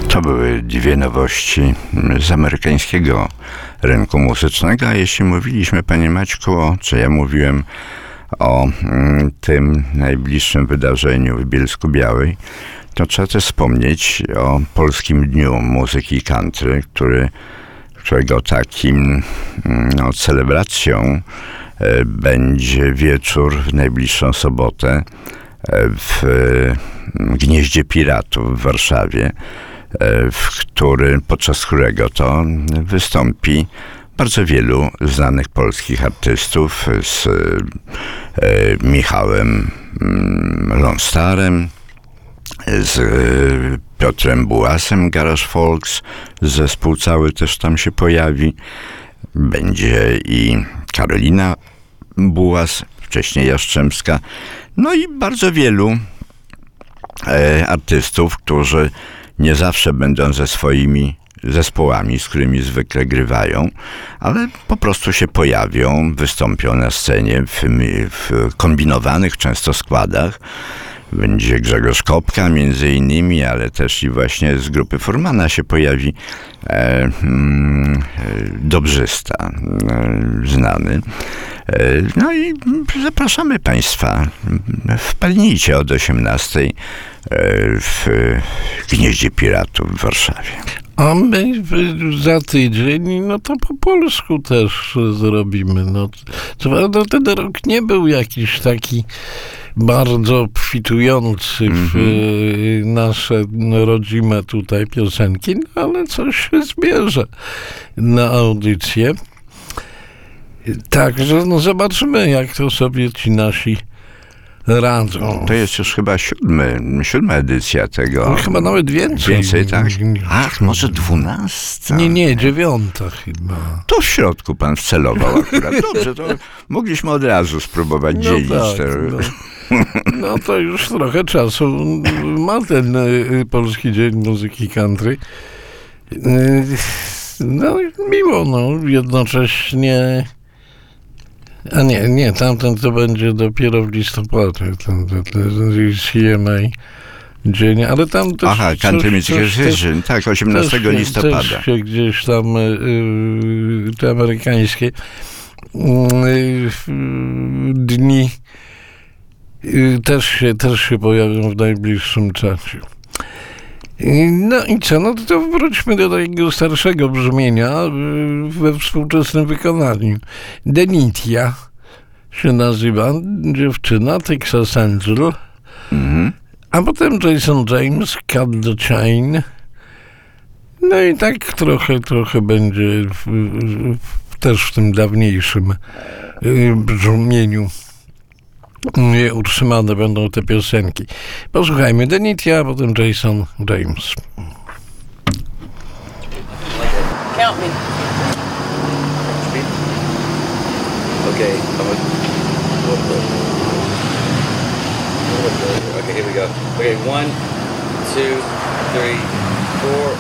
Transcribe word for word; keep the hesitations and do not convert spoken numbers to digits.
To były dwie nowości z amerykańskiego rynku muzycznego, a jeśli mówiliśmy, panie Maćku, czy ja mówiłem o mm, tym najbliższym wydarzeniu w Bielsku-Białej, to trzeba też wspomnieć o Polskim Dniu Muzyki Country, który, którego takim no, celebracją e, będzie wieczór w najbliższą sobotę e, w Gnieździe Piratów w Warszawie, w który, podczas którego to wystąpi bardzo wielu znanych polskich artystów z e, Michałem Lonstarem, z Piotrem Bułasem, Garage Folks, zespół cały też tam się pojawi. Będzie i Karolina Bułas, wcześniej Jastrzębska, no i bardzo wielu e, artystów, którzy nie zawsze będą ze swoimi zespołami, z którymi zwykle grywają, ale po prostu się pojawią, wystąpią na scenie w, w kombinowanych często składach. Będzie Grzegorz Kopka między innymi, ale też i właśnie z grupy Furmana się pojawi e, mm, dobrzysta e, znany. E, no i zapraszamy Państwa. Wpadnijcie od osiemnastej w Gnieździe Piratów w Warszawie. A my za tydzień, no to po polsku też zrobimy. No, co prawda ten rok nie był jakiś taki bardzo obfitujący w mm-hmm. nasze rodzime tutaj piosenki, no, ale coś się zbierze na audycję. Także no zobaczymy, jak to sobie ci nasi radzą. To jest już chyba siódmy, siódma edycja tego. No, chyba nawet więcej. Więcej, tak? Ach, może dwunasta? Nie, nie, dziewiąta chyba. To w środku pan wcelował akurat. Dobrze, to mogliśmy od razu spróbować no dzielić. Tak, te... no. no to już trochę czasu ma ten y, Polski Dzień Muzyki Country. Y, no miło, no jednocześnie. A nie, nie, tamten to będzie dopiero w listopadzie, ten, ten, ten C M A dzień, ale tam też... Aha, Country Music Association, tak, osiemnastego listopada. Też się gdzieś tam y, te amerykańskie y, dni y, też, się, też się pojawią w najbliższym czasie. No i co, no to wróćmy do takiego starszego brzmienia we współczesnym wykonaniu. Denitia się nazywa, dziewczyna, Texas Angel, mm-hmm. a potem Jason James, Cut the Chain. No i tak trochę, trochę będzie w, w, też w tym dawniejszym brzmieniu nie utrzymane będą te piosenki. Posłuchajmy Denitia, a potem Jason James. Count me. Okay. Okay, here we go. Okay, one, two, three, four.